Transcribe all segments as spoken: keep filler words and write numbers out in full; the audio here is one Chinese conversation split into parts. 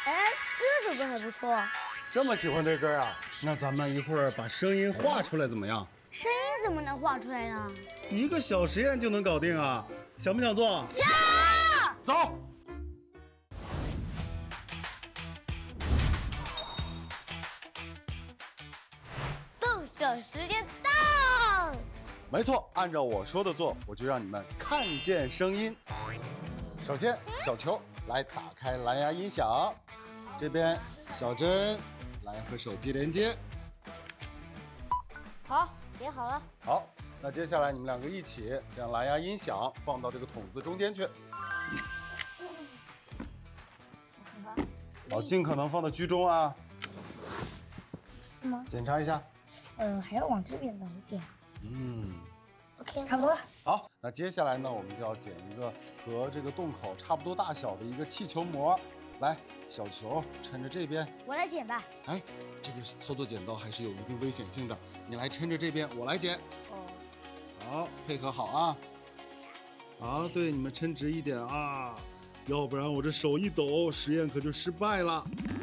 哎，这首歌还不错。 这么喜欢这歌啊？那咱们一会儿把声音画出来怎么样？ 声音怎么能画出来呢？ 一个小实验就能搞定啊！想不想做？ 想。 走。 动手时间到。 没错，按照我说的做，我就让你们看见声音。首先，小球来打开蓝牙音响，这边小珍来和手机连接。 好，连好了。 好，那接下来你们两个一起将蓝牙音响放到这个筒子中间去。好，尽可能放到居中啊。 是吗？ 检查一下。 呃，还要往这边倒一点。 嗯 ，OK， 差不多了。 好，那接下来呢，我们就要剪一个和这个洞口差不多大小的一个气球膜。来，小球抻着这边， 我来剪吧。 哎，这个操作剪刀还是有一定危险性的，你来抻着这边，我来剪。 哦。 好，配合好啊。好，对，你们抻直一点啊，要不然我这手一抖，实验可就失败了。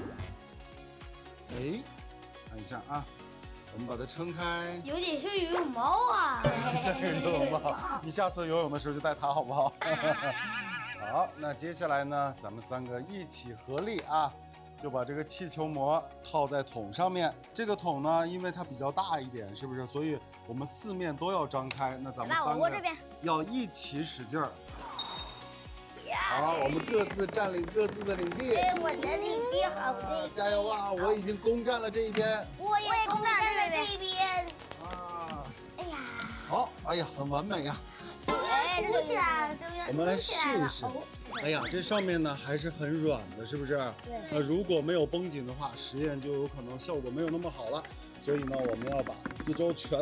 哎，看一下啊。我们把它撑开， 有点像游泳帽啊！ 像游泳帽，你下次游泳的时候就带它好不好？好，那接下来呢，咱们三个一起合力啊，就把这个气球膜套在桶上面。这个桶呢，因为它比较大一点，是不是？所以我们四面都要张开。那咱们三个要一起使劲儿。好，我们各自占领各自的领地。 哎，我的领地好地， 加油啊！我已经攻占了这一边。 我也攻占了这一边。 啊！ 哎呀， 好，哎呀，很完美呀。 哎，鼓起来了，终于我们来试一试。哎呀，这上面呢还是很软的，是不是？ 对。 那如果没有绷紧的话，实验就有可能效果没有那么好了。所以呢，我们要把四周全